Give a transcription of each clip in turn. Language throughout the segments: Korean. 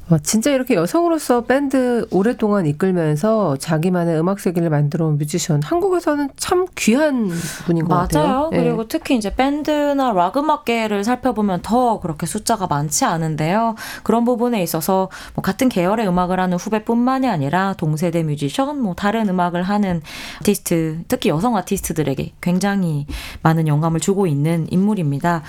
진짜 이렇게 여성으로서 밴드 오랫동안 이끌면서 자기만의 음악 세계를 만들어 온 뮤지션, 한국에서는 참 귀한 분인 것 같아요. 맞아요. 그리고 특히 이제 밴드나 락 음악계를 살펴보면 더 그렇게 숫자가 많지 않은데요. 그런 부분에 있어서 뭐 같은 계열의 음악을 하는 후배뿐만이 아니라 동세대 뮤지션, 뭐 다른 음악을 하는 아티스트, 특히 여성 아티스트들에게 굉장히 많은 영감을 주고 있는 인물입니다.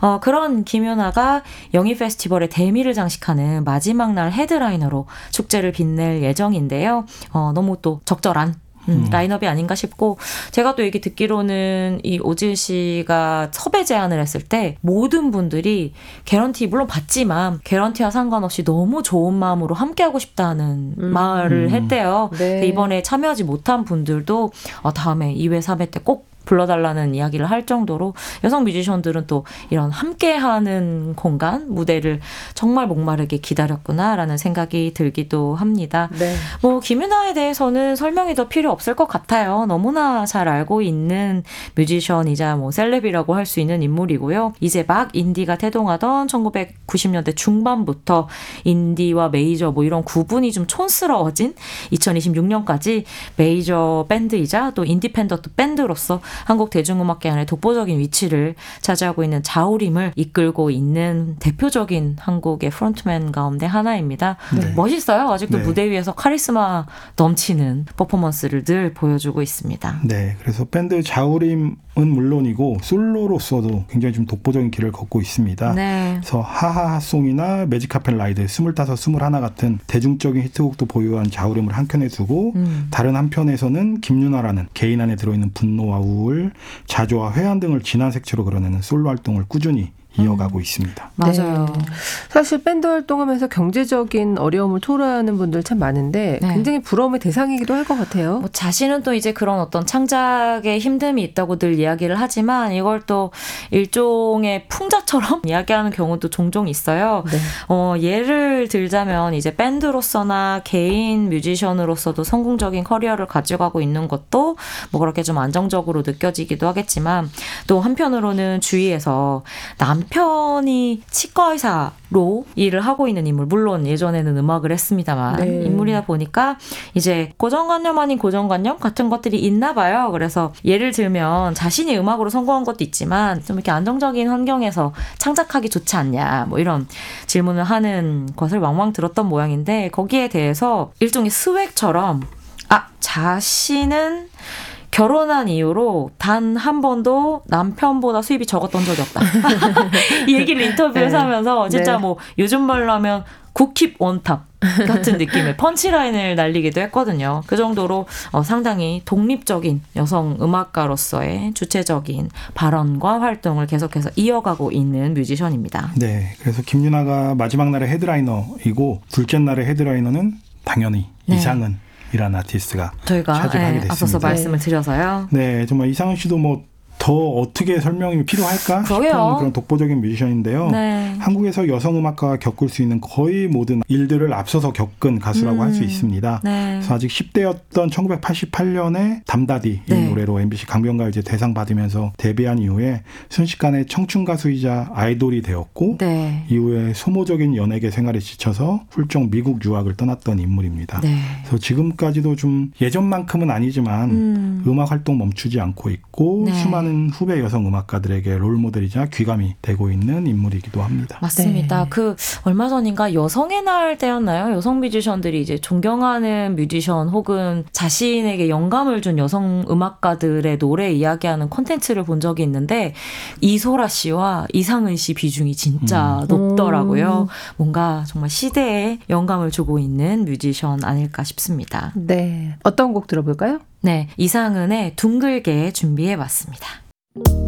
그런 김윤아가 영희 페스티벌의 대미를 장식하는 마지막 날 헤드라이너로 축제를 빛낼 예정인데요. 너무 또 적절한 라인업이 아닌가 싶고, 제가 또 얘기 듣기로는 이 오지은 씨가 섭외 제안을 했을 때 모든 분들이 개런티 물론 받지만 개런티와 상관없이 너무 좋은 마음으로 함께하고 싶다는 말을 했대요. 네. 이번에 참여하지 못한 분들도 다음에 2회, 3회 때 꼭 불러달라는 이야기를 할 정도로 여성 뮤지션들은 또 이런 함께하는 공간, 무대를 정말 목마르게 기다렸구나라는 생각이 들기도 합니다. 네. 뭐 김윤아에 대해서는 설명이 더 필요 없을 것 같아요. 너무나 잘 알고 있는 뮤지션이자 뭐 셀럽이라고 할 수 있는 인물이고요. 이제 막 인디가 태동하던 1990년대 중반부터 인디와 메이저 뭐 이런 구분이 좀 촌스러워진 2026년까지 메이저 밴드이자 또 인디펜던트 밴드로서 한국 대중음악계 안에 독보적인 위치를 차지하고 있는 자우림을 이끌고 있는 대표적인 한국의 프론트맨 가운데 하나입니다. 네. 멋있어요. 아직도 네. 무대 위에서 카리스마 넘치는 퍼포먼스를 늘 보여주고 있습니다. 네, 그래서 밴드 자우림은 물론이고 솔로로서도 굉장히 좀 독보적인 길을 걷고 있습니다. 네. 그래서 하하하송이나 매직카펫 라이드, 25, 21 같은 대중적인 히트곡도 보유한 자우림을 한켠에 두고 다른 한편에서는 김윤아라는 개인 안에 들어있는 분노와 우울, 자조와 회한 등을 진한 색채로 그려내는 솔로 활동을 꾸준히 이어가고 있습니다. 맞아요. 네. 사실 밴드 활동하면서 경제적인 어려움을 토로하는 분들 참 많은데 네. 굉장히 부러움의 대상이기도 할 것 같아요. 뭐 자신은 또 이제 그런 어떤 창작의 힘듦이 있다고 늘 이야기를 하지만 이걸 또 일종의 풍자처럼 이야기하는 경우도 종종 있어요. 네. 예를 들자면 이제 밴드로서나 개인 뮤지션으로서도 성공적인 커리어를 가져가고 있는 것도 뭐 그렇게 좀 안정적으로 느껴지기도 하겠지만, 또 한편으로는 주위에서 남편이 치과의사로 일을 하고 있는 인물, 물론 예전에는 음악을 했습니다만 네. 인물이다 보니까 이제 고정관념 아닌 고정관념 같은 것들이 있나 봐요. 그래서 예를 들면 자신이 음악으로 성공한 것도 있지만 좀 이렇게 안정적인 환경에서 창작하기 좋지 않냐, 뭐 이런 질문을 하는 것을 왕왕 들었던 모양인데, 거기에 대해서 일종의 스웩처럼 자신은 결혼한 이후로 단 한 번도 남편보다 수입이 적었던 적이 없다. 이 얘기를 인터뷰에서 하면서 진짜 뭐 요즘 말로 하면 굿킵 원탑 같은 느낌의 펀치라인을 날리기도 했거든요. 그 정도로 상당히 독립적인 여성 음악가로서의 주체적인 발언과 활동을 계속해서 이어가고 있는 뮤지션입니다. 네, 그래서 김윤아가 마지막 날의 헤드라이너이고 둘째 날의 헤드라이너는 당연히 이상은 이라는 아티스트가 저희가 차지하게 됐습니다. 앞서서 말씀을 드려서요. 네, 정말 이상은 씨도 뭐 더 어떻게 설명이 필요할까 싶은 그런 독보적인 뮤지션인데요. 네. 한국에서 여성 음악가가 겪을 수 있는 거의 모든 일들을 앞서서 겪은 가수라고 할 수 있습니다. 네. 그래서 아직 10대였던 1988년에 담다디 이 노래로 MBC 강변가요제 대상 받으면서 데뷔한 이후에 순식간에 청춘 가수이자 아이돌이 되었고 이후에 소모적인 연예계 생활에 지쳐서 훌쩍 미국 유학을 떠났던 인물입니다. 네. 그래서 지금까지도 좀 예전만큼은 아니지만 음악 활동 멈추지 않고 있고 수많은 후배 여성 음악가들에게 롤모델이자 귀감이 되고 있는 인물이기도 합니다. 맞습니다. 네. 그 얼마 전인가 여성의 날 때였나요? 여성 뮤지션들이 이제 존경하는 뮤지션 혹은 자신에게 영감을 준 여성 음악가들의 노래 이야기하는 콘텐츠를 본 적이 있는데 이소라 씨와 이상은 씨 비중이 진짜 높더라고요. 뭔가 정말 시대에 영감을 주고 있는 뮤지션 아닐까 싶습니다. 네. 어떤 곡 들어볼까요? 네, 이상은의 둥글게 준비해봤습니다.